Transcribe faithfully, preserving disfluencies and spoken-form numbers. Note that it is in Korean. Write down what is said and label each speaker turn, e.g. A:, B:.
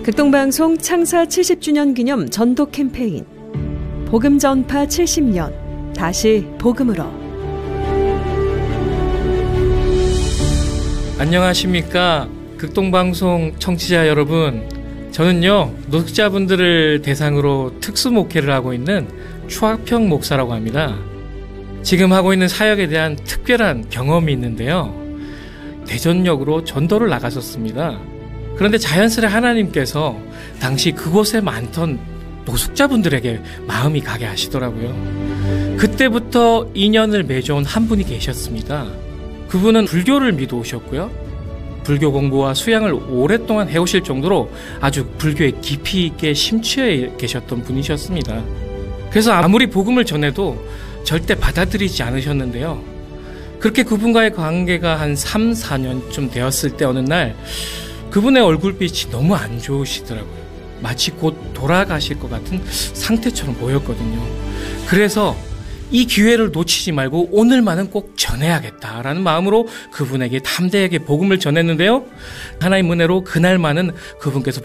A: 극동방송 창사 칠십 주년 기념 전도 캠페인 복음 전파 칠십 년 다시 복음으로.
B: 안녕하십니까 극동방송 청취자 여러분. 저는요 노숙자분들을 대상으로 특수 목회를 하고 있는 추학평 목사라고 합니다. 지금 하고 있는 사역에 대한 특별한 경험이 있는데요, 대전역으로 전도를 나갔었습니다. 그런데 자연스레 하나님께서 당시 그곳에 많던 노숙자분들에게 마음이 가게 하시더라고요. 그때부터 인연을 맺어온 한 분이 계셨습니다. 그분은 불교를 믿어 오셨고요, 불교 공부와 수양을 오랫동안 해오실 정도로 아주 불교에 깊이 있게 심취해 계셨던 분이셨습니다. 그래서 아무리 복음을 전해도 절대 받아들이지 않으셨는데요, 그렇게 그분과의 관계가 한 삼, 사 년쯤 되었을 때 어느 날 그분의 얼굴빛이 너무 안 좋으시더라고요. 마치 곧 돌아가실 것 같은 상태처럼 보였거든요. 그래서 이 기회를 놓치지 말고 오늘만은 꼭 전해야겠다라는 마음으로 그분에게 담대하게 복음을 전했는데요, 하나님 은혜로 그날만은 그분께서